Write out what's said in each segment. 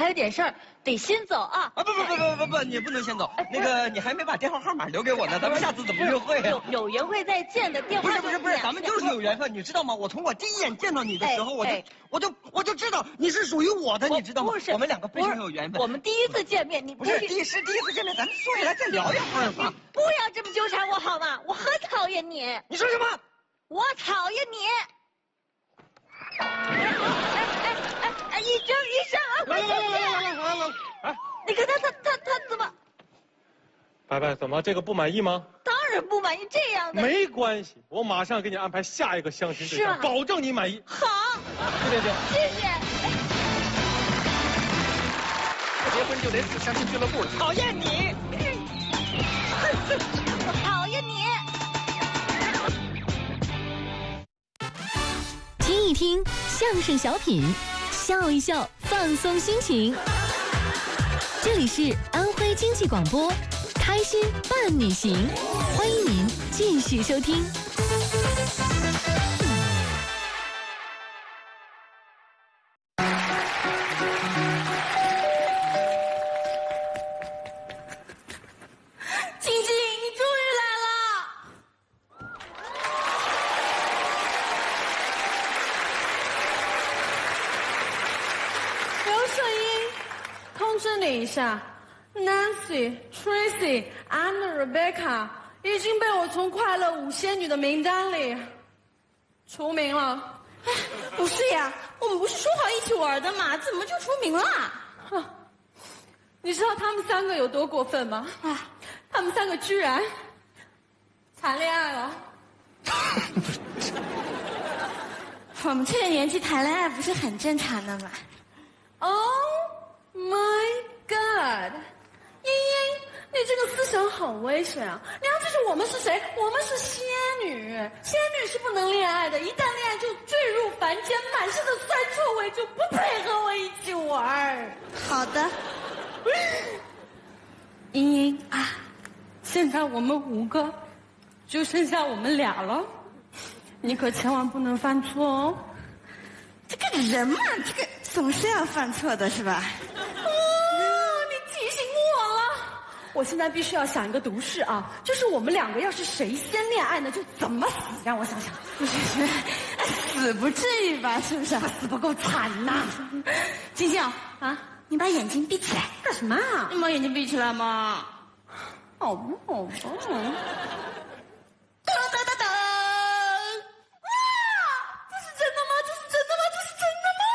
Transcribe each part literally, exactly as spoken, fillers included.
有点事儿，得先走啊。 啊不不不不不不，你不能先走。那个你还没把电话号码留给我呢，咱们下次怎么约会啊？ 有有缘会再见的电话。 不是不是不是，咱们就是有缘分，你知道吗？我从我第一眼见到你的时候，我就我就我就知道你是属于我的，你知道吗？ 不是， 我们两个非常有缘分。 我们第一次见面，你不是第一是第一次见面，咱们坐下来再聊一会儿嘛。 不要这么纠缠我好吗？我很讨厌你。 你说什么？ 我讨厌你。哎哎哎哎！医生医生啊！ 来来来来来来来来！哎， 你看他他他他怎么？ 白白，怎么这个不满意吗？ 当然不满意这样的。 没关系，我马上给你安排下一个相亲对象，保证你满意。 好， 谢谢。 谢谢。 不结婚就得死相亲俱乐部了，讨厌你！ 我讨厌你。 听一听相声小品，笑一笑，放松心情。这里是安徽经济广播，开心伴你行，欢迎您继续收听。 晶晶，你终于来了！刘胜英，通知你一下 ，Nancy、Tracy、Anna、Rebecca 已经被我从快乐五仙女的名单里除名了。 哎，不是呀，我们不是说好一起玩的吗？怎么就除名了？ 啊，你知道他们三个有多过分吗？啊，他们三个居然谈恋爱了。 我们这个年纪谈恋爱不是很正常的吗？ Oh my God！ 茵茵，你这个思想很危险啊！你要记住，我们是谁？我们是仙女，仙女是不能恋爱的，一旦恋爱就坠入凡间，满身的酸臭味，就不配和我一起玩。 好的。 茵茵啊，现在我们五个就剩下我们俩了，你可千万不能犯错哦。 这个人嘛，这个总是要犯错的，是吧？ 哦，你提醒我了，我现在必须要想一个毒誓啊，就是我们两个要是谁先恋爱呢，就怎么死？让我想想， 不是是，死不至于吧？是不是？ 死不够惨呐！ 晶晶啊， 你把眼睛闭起来。 干什么啊？ 你把眼睛闭起来嘛。 好不好吧？ 噔噔噔噔！哇，这是真的吗？这是真的吗？这是真的吗？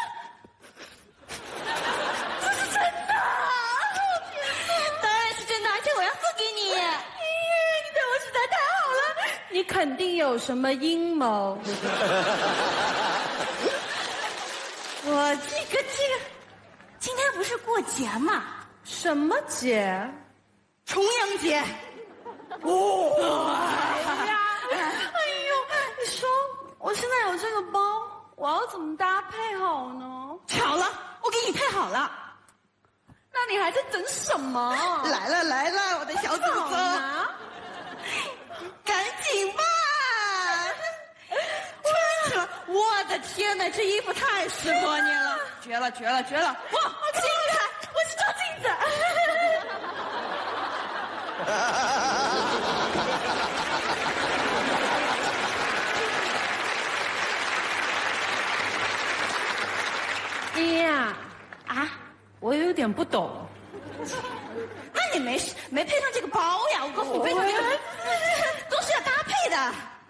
这是真的！天哪！当然是真的，而且我要送给你。咦，你对我实在太好了。 你肯定有什么阴谋。 我这个这个，今天不是过节吗？ 什么节？ 重阳节。 哦，哎呀，哎呦，你说我现在有这个包，我要怎么搭配好呢？ 巧了，我给你配好了。 那你还在等什么？ 来了来了，我的小祖宗，赶紧吧！穿上，我的天哪，这衣服太适合你了，绝了绝了绝了！哇，镜子，我去照镜子。 依呀，啊，我有点不懂。 那你没没配上这个包呀？我告诉你，配上这个都是要搭配的。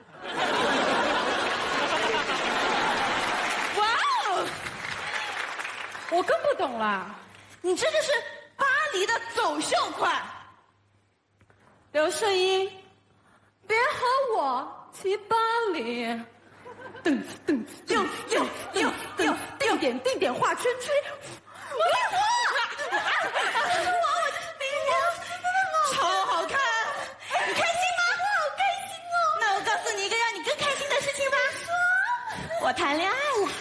哇哦！ 我更不懂了， 你这就是巴黎的走秀款。 刘胜英，别和我提巴黎。噔噔又又又又定点定点画圈圈。 我我我就是明星，超好看，你开心吗？我好开心哦！那我告诉你一个让你更开心的事情吧。我谈恋爱了，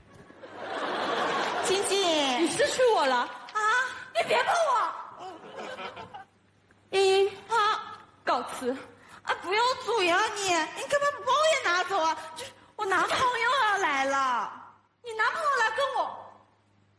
晶晶， 你失去我了啊！ 你别碰我！茵茵， 好， 告辞。 啊，不要走呀你！你干嘛把包也拿走啊？就是我男朋友要来了， 你男朋友来跟我